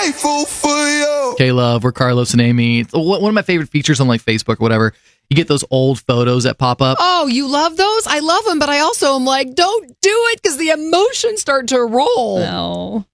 grateful for you. K-Love, we're Carlos and Amy. It's one of my favorite features on like Facebook or whatever. You get those old photos that pop up. Oh, you love those? I love them, but I also am like, don't do it because the emotions start to roll. No.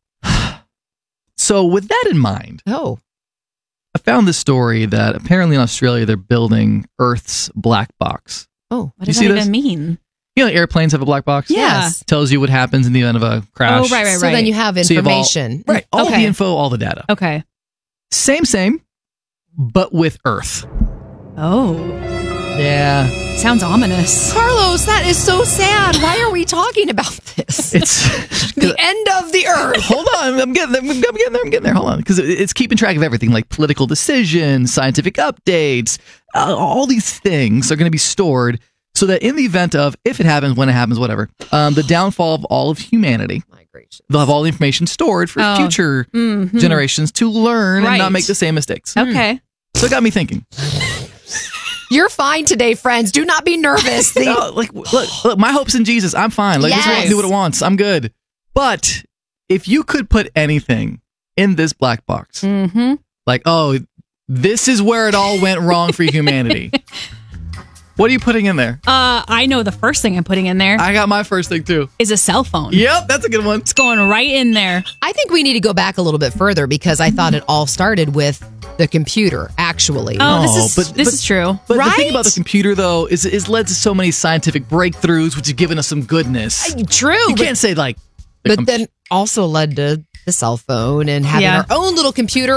So with that in mind, Oh, I found this story that apparently in Australia they're building Earth's black box. oh, What You does see that this? even mean? You know, airplanes have a black box. Yeah. yes. Tells you what happens in the event of a crash. Oh, right. So then you have So you have all- information. Right. All Okay. the info, all the data. Okay. Same, but with Earth. Oh. Yeah. Sounds ominous. Carlos, that is so sad. Why are we talking about this? It's The end of the earth. Hold on, I'm getting there. Hold on, because it's keeping track of everything, like political decisions, scientific updates. All these things are going to be stored so that in the event of, if it happens, when it happens, whatever, the downfall of all of humanity, Migration. they'll have all the information stored for Oh. future Mhm. generations to learn and Right. not make the same mistakes. Okay. So it got me thinking. You're fine today, friends. Do not be nervous. The- No, like, look, my hope's in Jesus. I'm fine. Like, this Yes. world do what it wants. I'm good. But if you could put anything in this black box, Mm-hmm. like, oh, this is where it all went wrong for humanity. What are you putting in there? I know the first thing I'm putting in there I got my first thing too. is a cell phone. Yep, that's a good one. It's going right in there. I think we need to go back a little bit further because I thought it all started with the computer, actually. Oh, No, this is true. But the thing Right? about the computer, though, is led to so many scientific breakthroughs, which have given us some goodness. True. You but can't say like, but then also led to the cell phone and having Yeah. our own little computer